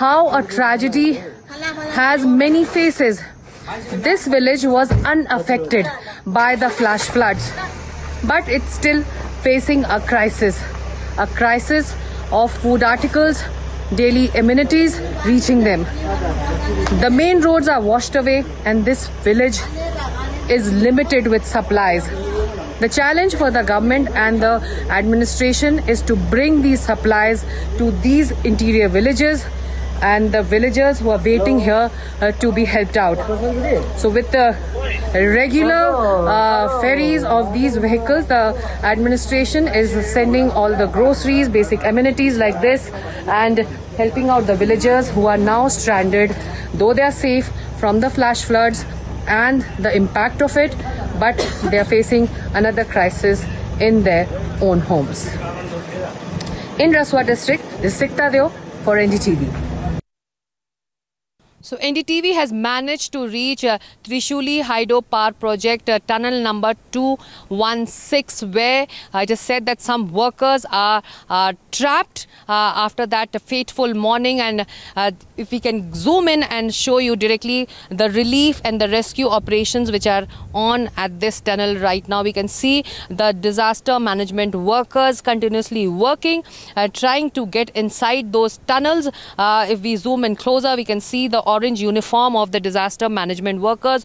how a tragedy has many faces. This village was unaffected by the flash floods, but it's still facing a crisis of food articles, daily amenities reaching them. The main roads are washed away and this village is limited with supplies. The challenge for the government and the administration is to bring these supplies to these interior villages and the villagers who are waiting here to be helped out. So with the regular ferries of these vehicles, the administration is sending all the groceries, basic amenities like this, and helping out the villagers who are now stranded, though they are safe from the flash floods and the impact of it, but they are facing another crisis in their own homes. In Raswa district, this is Sikta Deo for NDTV. So NDTV has managed to reach Trishuli Hydro Power Project tunnel number 216, where it is said that some workers are trapped after that fateful morning. And if we can zoom in and show you directly the relief and the rescue operations which are on at this tunnel right now, we can see the disaster management workers continuously working, trying to get inside those tunnels. If we zoom in closer, we can see the orange uniform of the disaster management workers.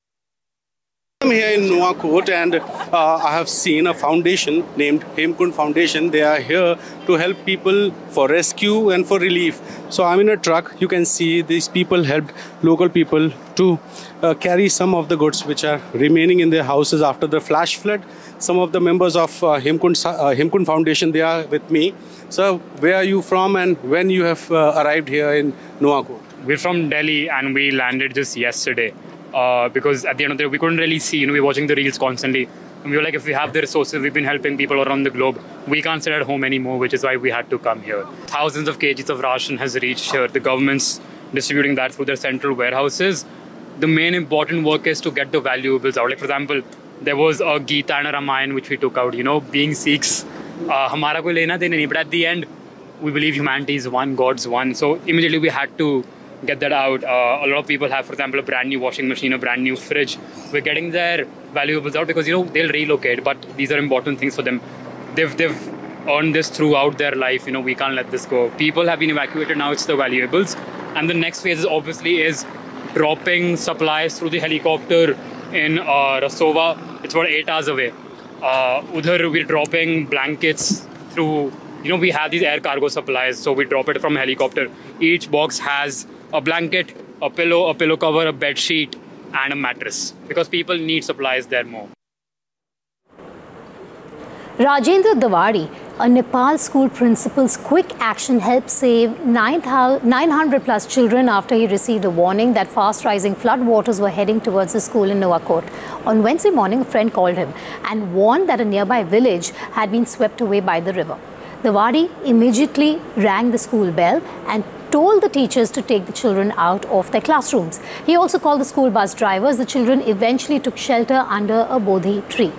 I'm here in Nuwakot and I have seen a foundation named Hemkund Foundation. They are here to help people for rescue and for relief. So I'm in a truck. You can see these people helped local people to carry some of the goods which are remaining in their houses after the flash flood. Some of the members of Hemkund Foundation, they are with me. So where are you from and when you have arrived here in Nuwakot? We're from Delhi and we landed just yesterday because at the end of the day, we couldn't really see, we were watching the reels constantly. And we were like, if we have the resources, we've been helping people around the globe, we can't sit at home anymore, which is why we had to come here. Thousands of kgs of ration has reached here. The government's distributing that through their central warehouses. The main important work is to get the valuables out. Like, for example, there was a Gita and a Ramayana which we took out, being Sikhs, hamara koi lena dena nahi, but at the end, we believe humanity is one, God's one. So immediately we had to get that out. A lot of people have, for example, a brand new washing machine, a brand new fridge. We're getting their valuables out because, they'll relocate, but these are important things for them. They've earned this throughout their life. We can't let this go. People have been evacuated, now it's the valuables. And the next phase is dropping supplies through the helicopter in Rasova. It's about 8 hours away. Udhar, we're dropping blankets through, we have these air cargo supplies, so we drop it from a helicopter. Each box has a blanket, a pillow cover, a bed sheet, and a mattress, because people need supplies there more. Rajendra Dawadi, a Nepal school principal's quick action helped save 900 plus children after he received a warning that fast-rising flood waters were heading towards the school in Nuwakot. On Wednesday morning, a friend called him and warned that a nearby village had been swept away by the river. Dawadi immediately rang the school bell and told the teachers to take the children out of their classrooms. He also called the school bus drivers. The children eventually took shelter under a bodhi tree.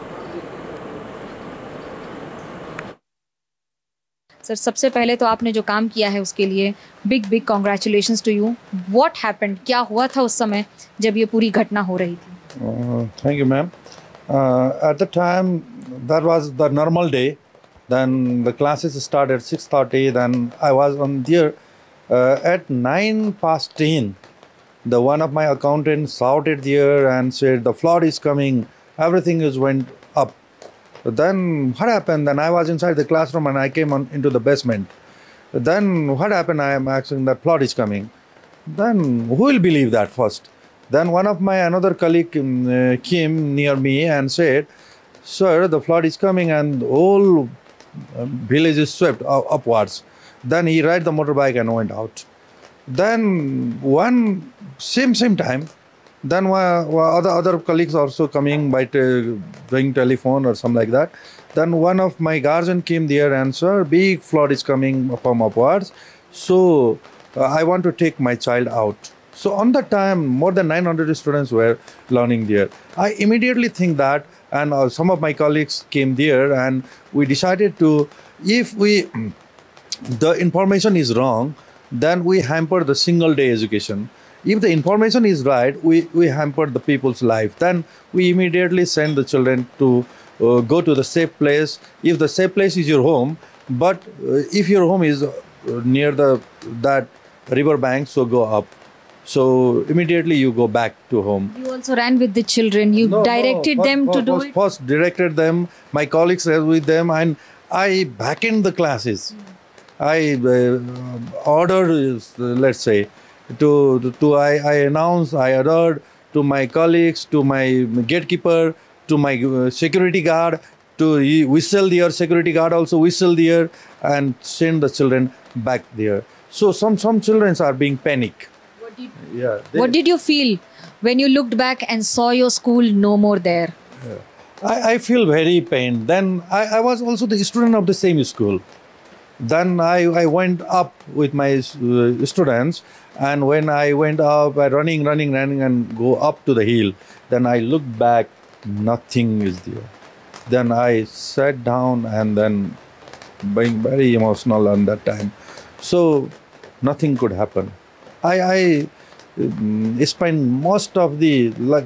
Sir, सबसे पहले तो आपने जो काम किया है उसके लिए big congratulations to you. What happened, क्या हुआ था उस समय जब ये पूरी घटना हो रही थी? Thank you ma'am. At the time, that was the normal day. Then the classes started at 6:30. Then I was on there at 9:10. The one of my accountants shouted there and said the flood is coming. Everything went up. Then what happened? Then I was inside the classroom and I came into the basement. Then what happened? I am asking that flood is coming. Then who will believe that first? Then one of my another colleague came near me and said, "Sir, the flood is coming and all village is swept upwards." Then he ride the motorbike and went out. Then same time. Then other colleagues also coming by doing telephone or something like that. Then one of my guardian came there and sir, big flood is coming from upwards. So I want to take my child out. So on that time, more than 900 students were learning there. I immediately think that, and some of my colleagues came there and we decided to, if the information is wrong, then we hamper the single day education. If the information is right, we hamper the people's life. Then we immediately send the children to go to the safe place. If the safe place is your home, but if your home is near that river bank, so go up. So immediately you go back to home. You also ran with the children. You directed them to do it. First directed them. My colleagues were with them, and I backend the classes. I ordered, let's say, I announced, I ordered to my colleagues, to my gatekeeper, to my security guard, to whistle there. Security guard also whistle there, and send the children back there. So some children are being panic. What did you feel when you looked back and saw your school no more there? I feel very pain. Then I was also the student of the same school. Then I went up with my students, and when I went up, I running and go up to the hill. Then I looked back, nothing is there. Then I sat down and then being very emotional on that time. So nothing could happen. I spent most of the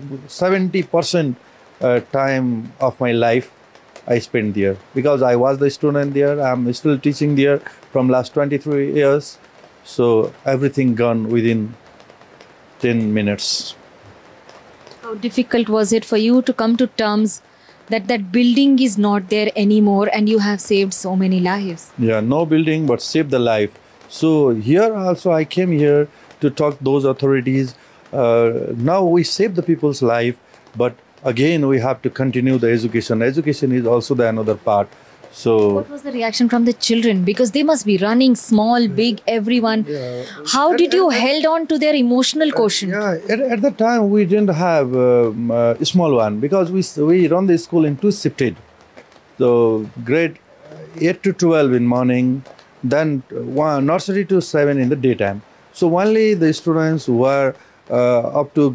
70% time of my life I spent there, because I was the student there. I'm still teaching there from last 23 years. So everything gone within 10 minutes. How difficult was it for you to come to terms that that building is not there anymore and you have saved so many lives? Yeah, no building, but saved the life. So here also I came here to talk those authorities. Now we save the people's life, but again we have to continue the education. Education is also the another part. So what was the reaction from the children? Because they must be running, small, big, everyone. Yeah. How did you held on to their emotional quotient? At the time we didn't have a small one, because we run the school in two shifted. So grade 8 to 12 in morning, then nursery to 7 in the daytime. So only the students who were up to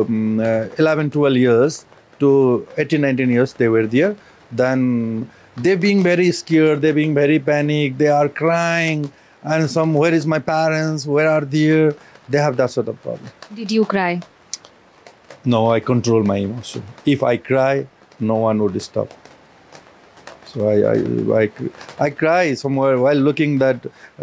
11, 12 years to 18, 19 years, they were there. Then they being very scared, they being very panicked, they are crying, and some, where is my parents, where are they? They have that sort of problem. Did you cry? No, I control my emotion. If I cry, no one would stop. So I cry somewhere while looking that,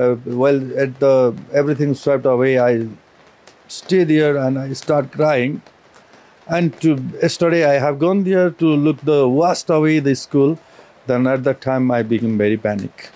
everything swept away, I stay there and I start crying. And yesterday I have gone there to look the washed away the school. Then at that time I became very panic.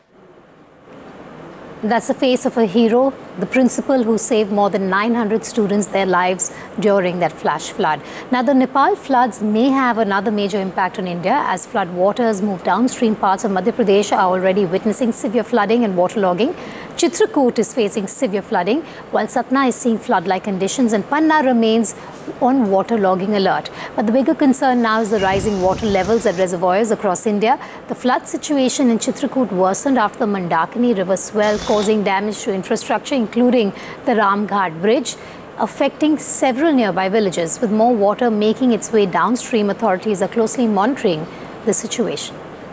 That's the face of a hero, the principal who saved more than 900 students their lives during that flash flood. Now, the Nepal floods may have another major impact on India, as flood waters move downstream. Parts of Madhya Pradesh are already witnessing severe flooding and waterlogging. Chitrakoot is facing severe flooding, while Satna is seeing flood-like conditions, and Panna remains on waterlogging alert. But the bigger concern now is the rising water levels at reservoirs across India. The flood situation in Chitrakoot worsened after the Mandakini river swell, causing damage to infrastructure, including the Ramghat bridge, affecting several nearby villages. With more water making its way downstream, authorities are closely monitoring the situation.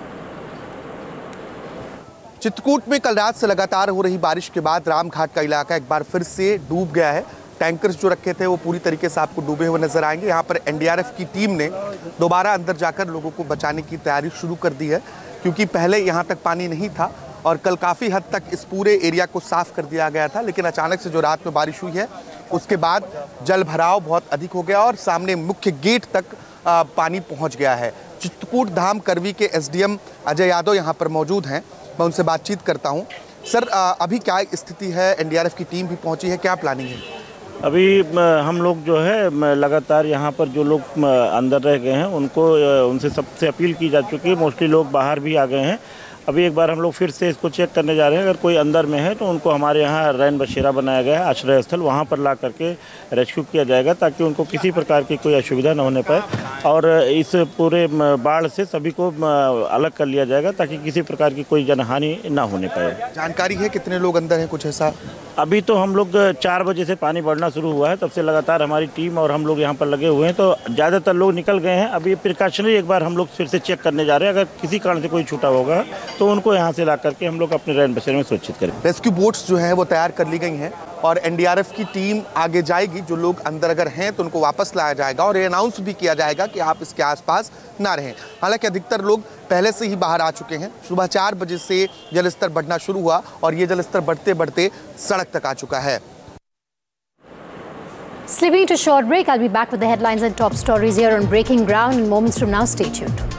Chitrakoot में कल रात से लगातार हो रही बारिश के बाद रामघाट का इलाका एक बार फिर से डूब गया है। टैंकर्स जो रखे थे वो पूरी तरीके से आपको डूबे हुए नजर आएंगे। यहाँ पर एनडीआरएफ की टीम ने दोबारा अंदर जाकर लोगों को बचाने की तैयारी शुरू कर दी है, क्योंकि पहले यहाँ तक पानी नहीं था और कल काफ़ी हद तक इस पूरे एरिया को साफ कर दिया गया था। लेकिन अचानक से जो रात में बारिश हुई है उसके बाद जल भराव बहुत अधिक हो गया और सामने मुख्य गेट तक पानी पहुँच गया है। चित्रकूट धाम करवी के एसडीएम अजय यादव यहाँ पर मौजूद हैं, मैं उनसे बातचीत करता हूं। सर, अभी क्या स्थिति है? एनडीआरएफ की टीम भी पहुंची है, क्या प्लानिंग है? अभी हम लोग जो है लगातार यहाँ पर जो लोग अंदर रह गए हैं उनसे सबसे अपील की जा चुकी है। मोस्टली लोग बाहर भी आ गए हैं। अभी एक बार हम लोग फिर से इसको चेक करने जा रहे हैं। अगर कोई अंदर में है तो उनको हमारे यहाँ रैन बसेरा बनाया गया है, आश्रय स्थल, वहाँ पर ला करके रेस्क्यू किया जाएगा ताकि उनको किसी प्रकार की कोई असुविधा न होने पाए और इस पूरे बाढ़ से सभी को अलग कर लिया जाएगा ताकि किसी प्रकार की कोई जनहानि ना होने पाए। जानकारी है कितने लोग अंदर हैं, कुछ ऐसा? अभी तो हम लोग 4 बजे से पानी बढ़ना शुरू हुआ है, तब से लगातार हमारी टीम और हम लोग यहाँ पर लगे हुए हैं। तो ज़्यादातर लोग निकल गए हैं। अभी प्रिकॉशनरी एक बार हम लोग फिर से चेक करने जा रहे हैं, अगर किसी कारण से कोई छूटा होगा तो उनको यहाँ से ला करके हम लोग अपने रैन बसेरे में सुरक्षित करें। रेस्क्यू बोट्स जो हैं वो तैयार कर ली गई हैं और एनडीआरएफ की टीम आगे जाएगी। जो लोग अंदर अगर हैं तो उनको वापस लाया जाएगा और ये अनाउंस भी किया जाएगा कि आप इसके आसपास ना रहें। हालांकि अधिकतर लोग पहले से ही बाहर आ चुके हैं। सुबह 4 बजे से जलस्तर बढ़ना शुरू हुआ और ये जलस्तर बढ़ते बढ़ते सड़क तक आ चुका है। Slipping to short break, I'll be back with the headlines and top stories here on Breaking Ground in moments from now. Stay tuned.